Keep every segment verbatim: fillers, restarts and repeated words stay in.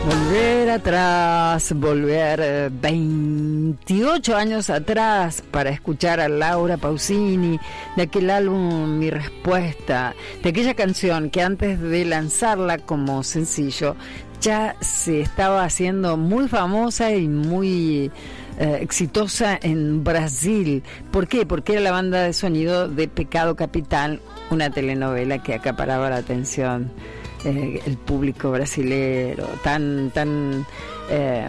Volver atrás, volver veintiocho años atrás para escuchar a Laura Pausini, de aquel álbum Mi Respuesta, de aquella canción que antes de lanzarla como sencillo ya se estaba haciendo muy famosa y muy eh, exitosa en Brasil. ¿Por qué? Porque era la banda de sonido de Pecado Capital, una telenovela que acaparaba la atención. Eh, el público brasilero, tan tan eh,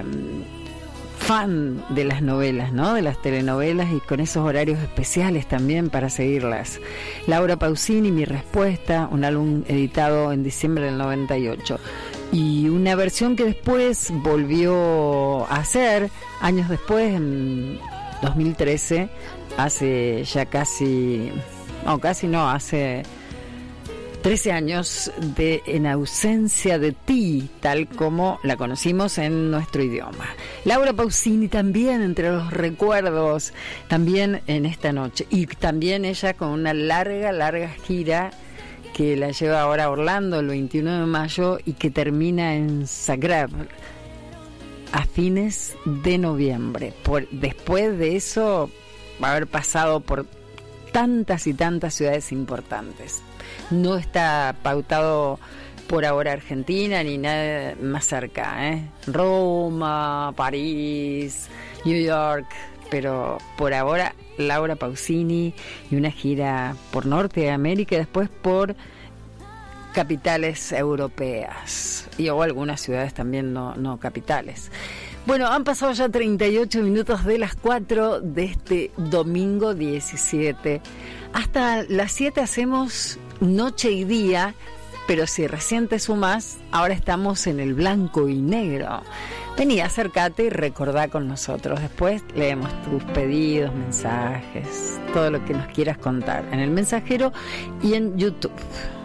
fan de las novelas, ¿no? De las telenovelas, y con esos horarios especiales también para seguirlas. Laura Pausini, Mi Respuesta, un álbum editado en diciembre del noventa y ocho, y una versión que después volvió a hacer años después, en dos mil trece, hace ya casi, no, casi no, hace trece años de En ausencia de ti, tal como la conocimos en nuestro idioma. Laura Pausini también entre los recuerdos, también en esta noche. Y también ella con una larga, larga gira que la lleva ahora a Orlando el veintiuno de mayo y que termina en Zagreb a fines de noviembre. Por, después de eso va a haber pasado por tantas y tantas ciudades importantes. No está pautado por ahora Argentina ni nada más cerca, ¿eh? Roma, París, New York, pero por ahora Laura Pausini y una gira por Norte de América y después por capitales europeas y o algunas ciudades también no, no capitales. Bueno, han pasado ya treinta y ocho minutos de las cuatro de este domingo diecisiete. Hasta las siete hacemos noche y día, pero si recién te sumás, ahora estamos en el blanco y negro. Vení, acércate y recordá con nosotros. Después leemos tus pedidos, mensajes, todo lo que nos quieras contar en el mensajero y en YouTube.